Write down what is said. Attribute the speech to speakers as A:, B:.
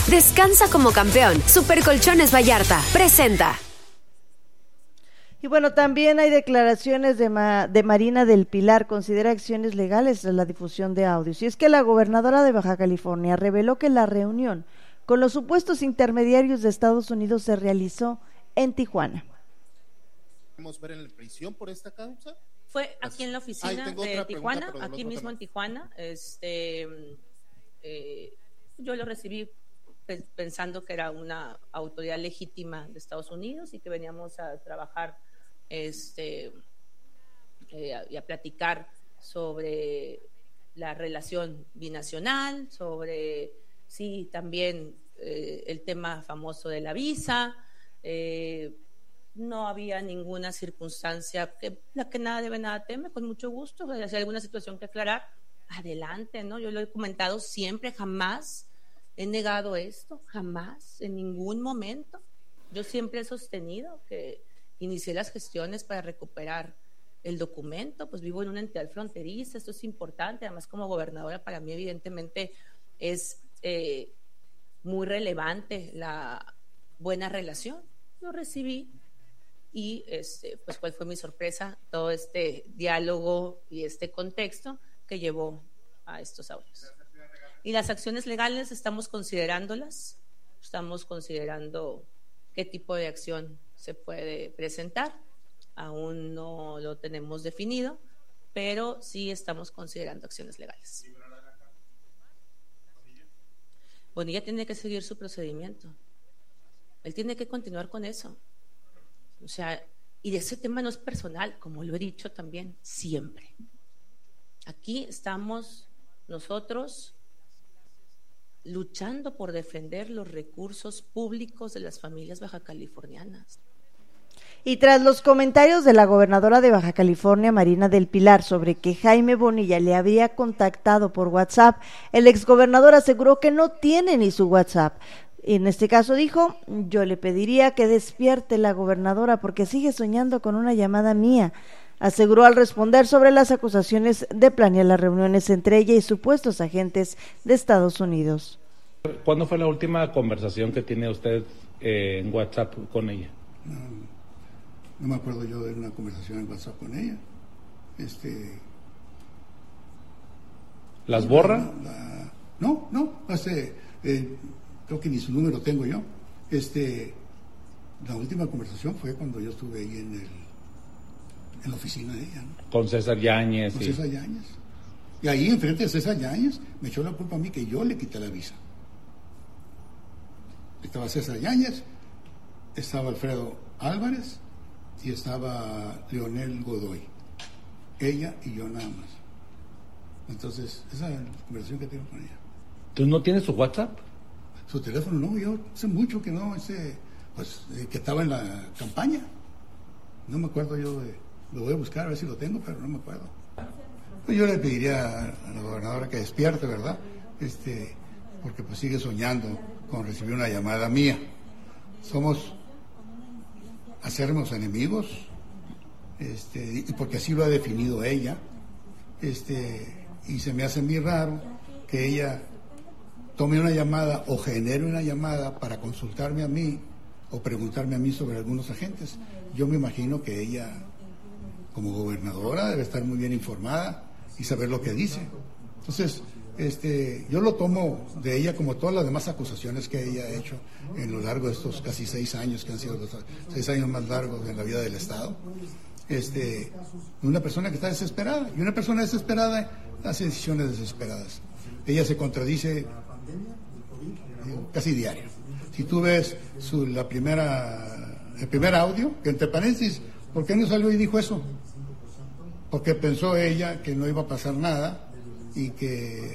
A: Descansa como campeón. Supercolchones Vallarta presenta.
B: Y bueno, también hay declaraciones de Marina del Pilar. Considera acciones legales tras la difusión de audios. Y es que la gobernadora de Baja California reveló que la reunión con los supuestos intermediarios de Estados Unidos se realizó en Tijuana.
C: ¿Podemos ver en la prisión por esta causa?
D: Fue aquí en la oficina de Tijuana, aquí mismo en Tijuana. Yo lo recibí pensando que era una autoridad legítima de Estados Unidos y que veníamos a trabajar y a platicar sobre la relación binacional, sobre también el tema famoso de la visa. No había ninguna circunstancia la que nada debe, nada teme, con mucho gusto. Si hay alguna situación que aclarar, adelante, ¿no? Yo lo he comentado siempre, jamás he negado esto, jamás, en ningún momento. Yo siempre he sostenido que inicié las gestiones para recuperar el documento, pues vivo en una entidad fronteriza, esto es importante, además como gobernadora para mí evidentemente es muy relevante la buena relación. Lo recibí y pues cuál fue mi sorpresa, todo este diálogo y este contexto que llevó a estos audios. Y las acciones legales estamos considerándolas, estamos considerando qué tipo de acción se puede presentar, aún no lo tenemos definido, pero sí estamos considerando acciones legales. Bonilla tiene que seguir su procedimiento, él tiene que continuar con eso, o sea, y de ese tema no es personal, como lo he dicho también, siempre. Aquí estamos nosotros luchando por defender los recursos públicos de las familias bajacalifornianas.
B: Y tras los comentarios de la gobernadora de Baja California, Marina del Pilar, sobre que Jaime Bonilla le había contactado por WhatsApp, el exgobernador aseguró que no tiene ni su WhatsApp. En este caso dijo: yo le pediría que despierte la gobernadora porque sigue soñando con una llamada mía. Aseguró al responder sobre las acusaciones de planear las reuniones entre ella y supuestos agentes de Estados Unidos.
E: ¿Cuándo fue la última conversación que tiene usted en WhatsApp con ella?
F: No me acuerdo yo de una conversación en WhatsApp con ella.
E: ¿Las borra?
F: No, creo que ni su número tengo yo. La última conversación fue cuando yo estuve ahí en la oficina de ella, ¿no?
E: Con César Yáñez.
F: Con César Yáñez. Y ahí enfrente de César Yáñez me echó la culpa a mí que yo le quité la visa. Estaba César Yáñez, estaba Alfredo Álvarez y estaba Leonel Godoy. Ella y yo nada más. Entonces, esa es la conversación que tengo con ella.
E: ¿Tú no tienes su WhatsApp?
F: Su teléfono no, yo hace mucho que no, que estaba en la campaña. No me acuerdo yo lo voy a buscar a ver si lo tengo, pero no me acuerdo. Pues yo le pediría a la gobernadora que despierte, ¿verdad? Porque pues sigue soñando con recibir una llamada mía. Somos acérrimos enemigos, y porque así lo ha definido ella, y se me hace muy raro que ella tome una llamada o genere una llamada para consultarme a mí o preguntarme a mí sobre algunos agentes. Yo me imagino que ella, como gobernadora, debe estar muy bien informada y saber lo que dice. Entonces, yo lo tomo de ella como todas las demás acusaciones que ella ha hecho en lo largo de estos casi 6 años, que han sido los 6 años más largos en la vida del Estado. Una persona que está desesperada, y una persona desesperada hace decisiones desesperadas. Ella se contradice casi diario. Si tú ves el primer audio, que entre paréntesis, ¿por qué no salió y dijo eso? Porque pensó ella que no iba a pasar nada y que